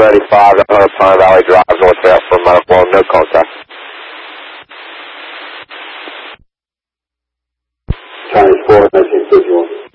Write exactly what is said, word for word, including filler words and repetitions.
thirty-five, one hundred Pine Valley Drive, North Vale for medical, no contact. Chinese four, nineteen fifty-one.